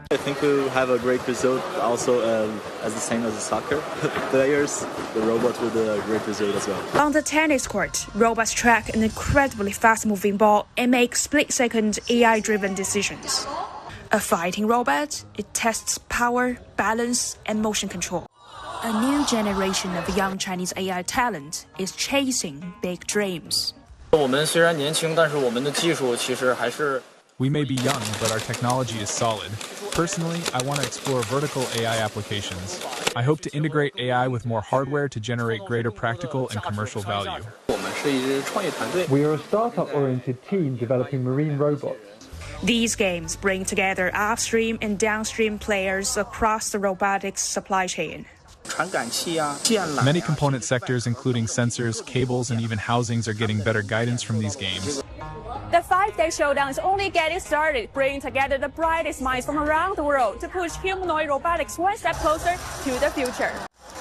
I think we will have a great result also as the same as the soccer players. The robots will do a great result as well. On the tennis court, robots track an incredibly fast-moving ball and make split-second AI-driven decisions. A fighting robot, it tests power, balance, and motion control. A new generation of young Chinese AI talent is chasing big dreams. 我们虽然年轻，但是我们的技术其实还是 We may be young, but our technology is solid. Personally, I want to explore vertical AI applications. I hope to integrate AI with more hardware to generate greater practical and commercial value. 我们是一支创业团队。 We are a startup-oriented team developing marine robots. These games bring together upstream and downstream players across the robotics supply chain. Many component sectors, including sensors, cables, and even housings, are getting better guidance from these games. The 5-day showdown is only getting started, bringing together the brightest minds from around the world to push humanoid robotics one step closer to the future.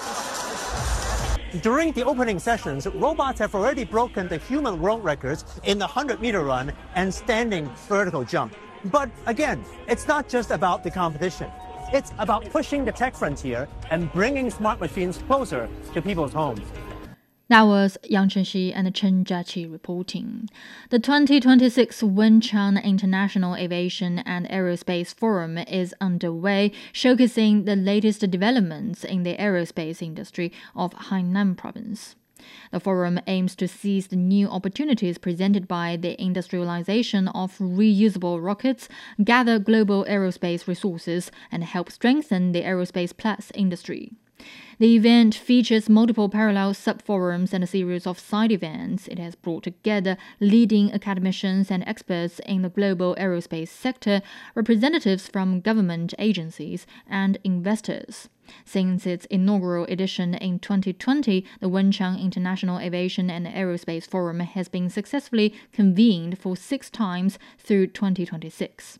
During the opening sessions, robots have already broken the human world records in the 100-meter run and standing vertical jump. But again, it's not just about the competition. It's about pushing the tech frontier and bringing smart machines closer to people's homes. That was Yang Chenxi and Chen Jiaqi reporting. The 2026 Wenchang International Aviation and Aerospace Forum is underway, showcasing the latest developments in the aerospace industry of Hainan Province. The forum aims to seize the new opportunities presented by the industrialization of reusable rockets, gather global aerospace resources, and help strengthen the aerospace plus industry. The event features multiple parallel sub-forums and a series of side events. It has brought together leading academicians and experts in the global aerospace sector, representatives from government agencies, and investors. Since its inaugural edition in 2020, the Wenchang International Aviation and Aerospace Forum has been successfully convened for 6 times through 2026.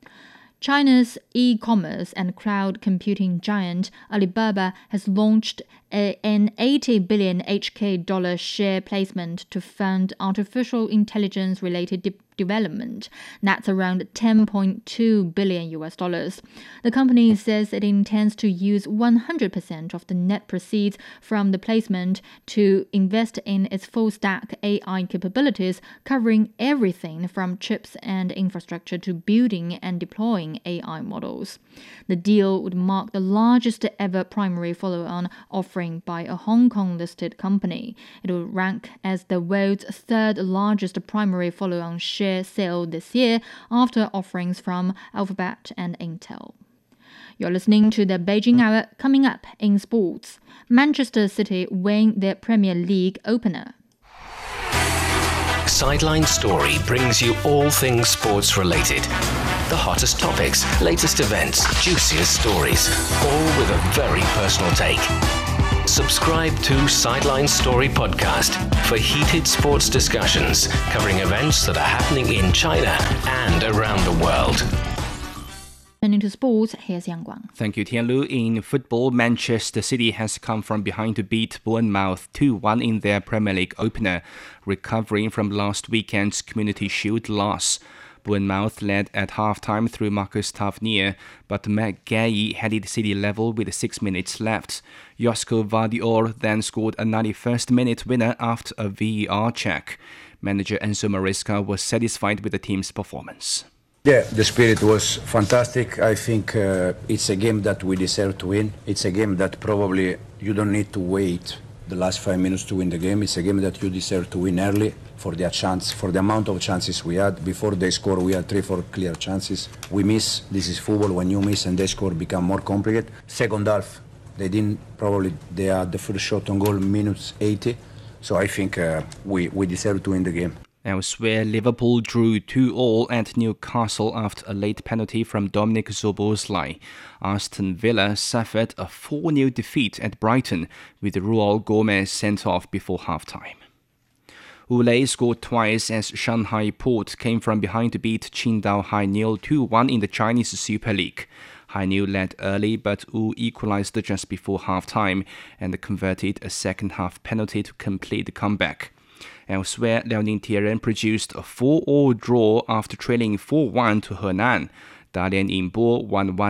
China's e-commerce and cloud computing giant Alibaba has launched an 80 billion HK dollar share placement to fund artificial intelligence related development. That's around $10.2 billion. The company says it intends to use 100% of the net proceeds from the placement to invest in its full-stack AI capabilities, covering everything from chips and infrastructure to building and deploying AI models. The deal would mark the largest ever primary follow-on offering by a Hong Kong-listed company. It will rank as the world's 3rd largest primary follow-on share sale this year, after offerings from Alphabet and Intel. You're listening to the Beijing Hour. Coming up in sports, Manchester City win their Premier League opener. Sideline Story brings you all things sports related. The hottest topics, latest events, juiciest stories, all with a very personal take. Subscribe to Sideline Story Podcast for heated sports discussions covering events that are happening in China and around the world. Turning to sports, here's Yang Guang. Thank you, Tianlu. In football, Manchester City has come from behind to beat Bournemouth 2-1 in their Premier League opener, recovering from last weekend's Community Shield loss. Bournemouth led at half-time through Marcus Tavernier, but Matt Gay headed City level with 6 minutes left. Josko Vardiol then scored a 91st minute winner after a VAR check. Manager Enzo Maresca was satisfied with the team's performance. Yeah, the spirit was fantastic. I think it's a game that we deserve to win. It's a game that probably you don't need to wait the last 5 minutes to win the game. It's a game that you deserve to win early for their chance, for the amount of chances we had. Before they score, we had 3-4 clear chances. We miss. This is football. When you miss and they score, become more complicated. Second half, they had the first shot on goal minutes 80. So I think we deserve to win the game. Elsewhere, Liverpool drew 2-2 at Newcastle after a late penalty from Dominic Szoboszlai. Aston Villa suffered a 4-0 defeat at Brighton, with Raul Gomez sent off before half-time. Ule scored twice as Shanghai Port came from behind to beat Qingdao Hainiu 2-1 in the Chinese Super League. Hainiu led early, but Wu equalized just before half-time and converted a second-half penalty to complete the comeback. Elsewhere, Liaoning Tianren produced a 4-4 draw after trailing 4-1 to Henan. Dalian Yinbo won 1